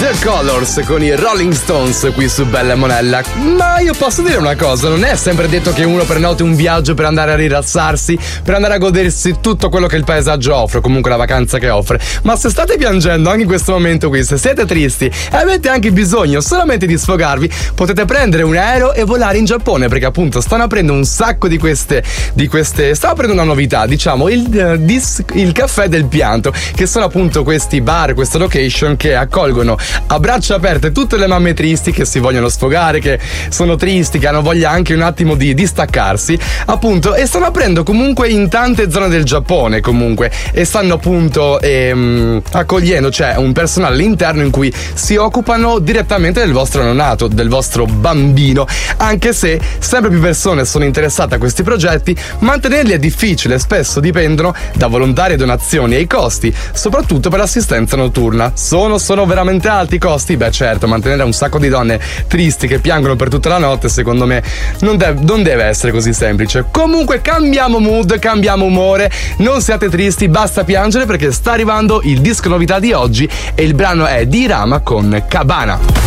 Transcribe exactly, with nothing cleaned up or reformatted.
Colors con i Rolling Stones qui su Bella e Monella. Ma io posso dire una cosa, non è sempre detto che uno prenoti un viaggio per andare a rilassarsi, per andare a godersi tutto quello che il paesaggio offre, comunque la vacanza che offre. Ma se state piangendo anche in questo momento qui, se siete tristi e avete anche bisogno solamente di sfogarvi, potete prendere un aereo e volare in Giappone, perché appunto stanno aprendo un sacco di queste di queste stanno aprendo una novità, diciamo il, uh, dis, il caffè del pianto, che sono appunto questi bar, queste location che accolgono a braccia aperte tutte le mamme tristi che si vogliono sfogare, che sono tristi, che hanno voglia anche un attimo di distaccarsi, appunto, e stanno aprendo comunque in tante zone del Giappone comunque, e stanno appunto ehm, accogliendo, cioè un personale all'interno in cui si occupano direttamente del vostro neonato, del vostro bambino, anche se sempre più persone sono interessate a questi progetti. Mantenerli è difficile, spesso dipendono da volontari e donazioni, e i costi, soprattutto per l'assistenza notturna, sono, sono veramente alti i costi? Beh certo, mantenere un sacco di donne tristi che piangono per tutta la notte secondo me non, deve, non deve essere così semplice. Comunque cambiamo mood, cambiamo umore, non siate tristi, basta piangere, perché sta arrivando il disco novità di oggi e il brano è di Rama con Cabana.